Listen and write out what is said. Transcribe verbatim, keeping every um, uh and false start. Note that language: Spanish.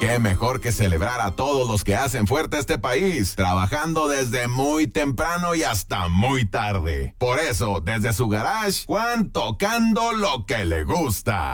Qué mejor que celebrar a todos los que hacen fuerte este país, trabajando desde muy temprano y hasta muy tarde. Por eso, desde su garage, Juan tocando lo que le gusta.